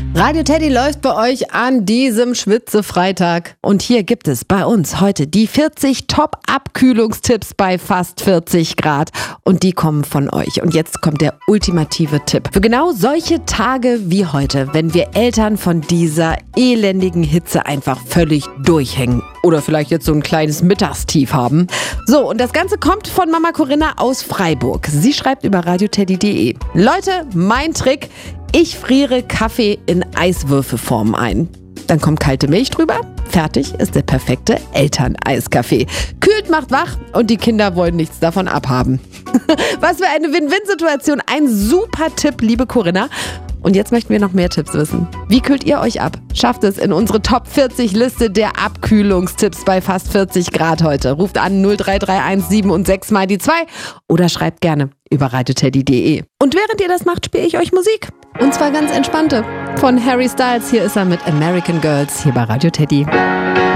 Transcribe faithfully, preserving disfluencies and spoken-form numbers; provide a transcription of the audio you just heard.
Radio Teddy läuft bei euch an diesem Schwitze-Freitag. Und hier gibt es bei uns heute die vierzig Top-Abkühlungstipps bei fast vierzig Grad. Und die kommen von euch. Und jetzt kommt der ultimative Tipp. Für genau solche Tage wie heute, wenn wir Eltern von dieser elendigen Hitze einfach völlig durchhängen. Oder vielleicht jetzt so ein kleines Mittagstief haben. So, und das Ganze kommt von Mama Corinna aus Freiburg. Sie schreibt über radioteddy punkt de. Leute, mein Trick: Ich friere Kaffee in Eiswürfelform ein. Dann kommt kalte Milch drüber. Fertig ist der perfekte Elterneiskaffee. Kühlt, macht wach und die Kinder wollen nichts davon abhaben. Was für eine Win-Win-Situation. Ein super Tipp, liebe Corinna. Und jetzt möchten wir noch mehr Tipps wissen. Wie kühlt ihr euch ab? Schafft es in unsere Top vierzig Liste der Abkühlungstipps bei fast vierzig Grad heute. Ruft an null drei drei eins sieben und sechs mal die zwei oder schreibt gerne über radioteddy punkt de. Und während ihr das macht, spiele ich euch Musik. Und zwar ganz entspannte. Von Harry Styles. Hier ist er mit American Girls hier bei Radio Teddy.